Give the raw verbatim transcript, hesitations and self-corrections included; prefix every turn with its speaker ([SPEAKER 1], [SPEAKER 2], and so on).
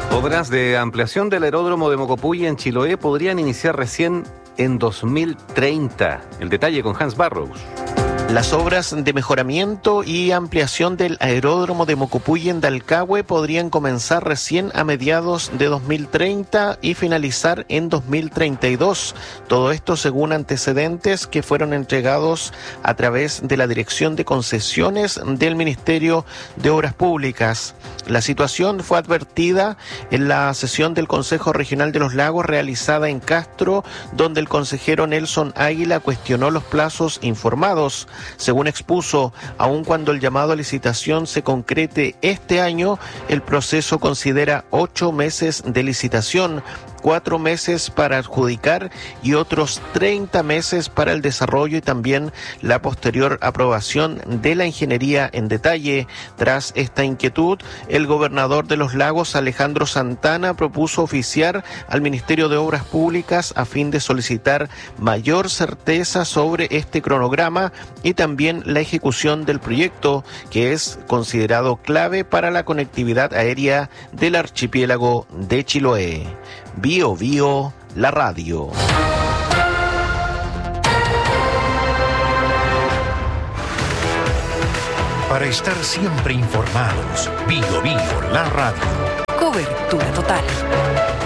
[SPEAKER 1] Obras de ampliación del aeródromo de Mocopuy en Chiloé podrían iniciar recién en dos mil treinta. El detalle con Hans Barrows.
[SPEAKER 2] Las obras de mejoramiento y ampliación del aeródromo de Mocopuy en Dalcahue podrían comenzar recién a mediados de dos mil treinta y finalizar en dos mil treinta y dos. Todo esto según antecedentes que fueron entregados a través de la Dirección de Concesiones del Ministerio de Obras Públicas. La situación fue advertida en la sesión del Consejo Regional de los Lagos realizada en Castro, donde el consejero Nelson Águila cuestionó los plazos informados. Según expuso, aun cuando el llamado a licitación se concrete este año, el proceso considera ocho meses de licitación, cuatro meses para adjudicar y otros treinta meses para el desarrollo y también la posterior aprobación de la ingeniería en detalle. Tras esta inquietud, el gobernador de los Lagos, Alejandro Santana, propuso oficiar al Ministerio de Obras Públicas a fin de solicitar mayor certeza sobre este cronograma y también la ejecución del proyecto, que es considerado clave para la conectividad aérea del archipiélago de Chiloé. Bio Bio, la radio.
[SPEAKER 3] Para estar siempre informados, Bio Bio, la radio.
[SPEAKER 4] Cobertura total.